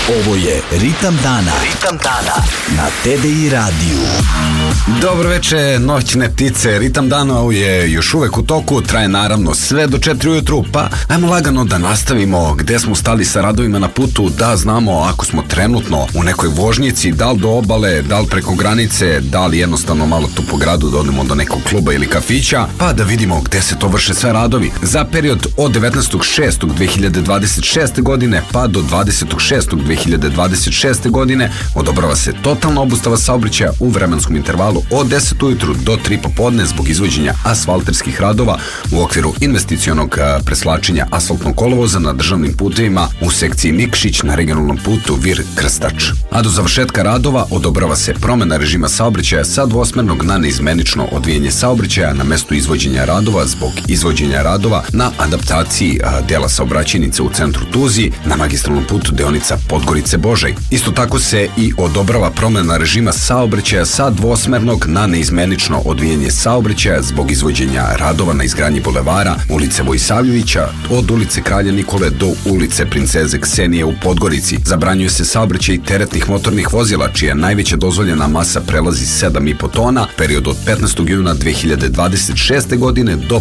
Ovo je Ritam dana. Ritam dana na TDI radiju. Dobro veče, noćne ptice. Ritam dana je još uvek u toku, traje naravno sve do 4 ujutru, pa ajmo lagano da nastavimo gde smo stali sa radovima na putu, da znamo ako smo trenutno u nekoj vožnjici, da li do obale, da li preko granice, da li jednostavno malo tu po gradu da odemo do nekog kluba ili kafića, pa da vidimo gde se to vrše sve radovi. Za period od 19.6.2026. godine pa do 20.6.2026. godine odobrava se totalna obustava saobraćaja u vremenskom intervalu od 10 ujutru do 3 popodne zbog izvođenja asfalterskih radova u okviru investicionog preslačenja asfaltnog kolovoza na državnim putevima u sekciji Nikšić na regionalnom putu Vir-Krstač. A do završetka radova odobrava se promena režima saobraćaja sa dvosmernog na neizmenično odvijanje saobraćaja na mestu izvođenja radova zbog izvođenja radova na adaptaciji dela saobraćajnice u centru Tuzi na magistralnom putu deonica Podgorice-Božaj. Isto tako se i odobrava promena režima saobraćaja sa dvosmernog na neizmenično odvijanje saobraćaja zbog izvođenja radova na izgradnji bulevara ulice Vojsavljevića od ulice Kralja Nikole do ulice Princeze Ksenije u Podgorici. Zabranjuje se saobraćaj teretnih motornih vozila čija najveća dozvoljena masa prelazi 7,5 tona, period od 15. juna 2026. godine do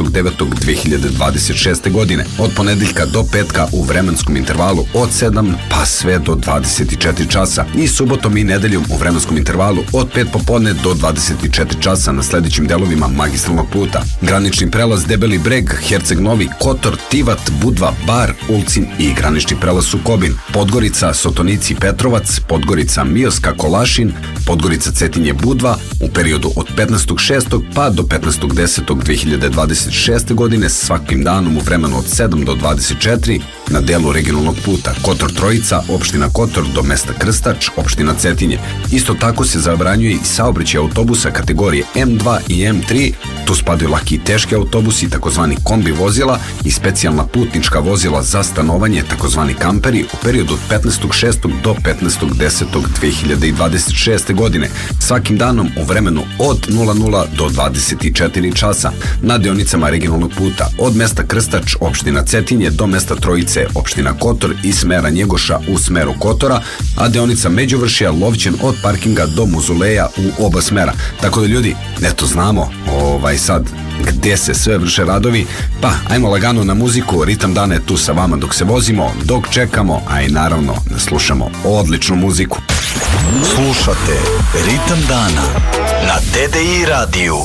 15.9.2026. godine, od ponedeljka do petka u vremenskom intervalu od 7 pa sve do 24 časa i subotom i nedeljom u vremenskom intervalu od 5 popodne do 24 časa na sledećim delovima magistralnog puta: granični prelaz Debeli Breg, Herceg Novi, Kotor, Tivat, Budva, Bar, Ulcin i granični prelaz Sukobin, Podgorica, Sotonici, Petrovac, Podgorica, Mioska, Kolašin, Podgorica, Cetinje, Budva u periodu od 15.6. pa do 15.10.2026. godine svakim danom u vremenu od 7 do 24 na delu regionalnog puta Kotor Trojica, opština Kotor do mesta Krstač, opština Cetinje. Isto tako se zabranjuje i saobraćaj autobusa kategorije M2 i M3, tu spadaju laki i teški autobusi, takozvani kombi vozila i specijalna putnička vozila za stanovanje, takozvani kamperi, u periodu od 15.6. do 15.10.2026. godine, svakim danom u vremenu od 00 do 24 časa na deonicama regionalnog puta od mesta Krstač, opština Cetinje do mesta Trojice, opština Kotor i smera Njegoša u smeru Kotora, a deonica Međuvršja Lovćen od parkinga do Muzuleja u oba smera. Tako da ljudi, eto znamo sad gde se sve vrše radovi, pa ajmo lagano na muziku. Ritam dana je tu sa vama dok se vozimo, dok čekamo, a i naravno da slušamo odličnu muziku. Slušate Ritam dana na TDI radiju.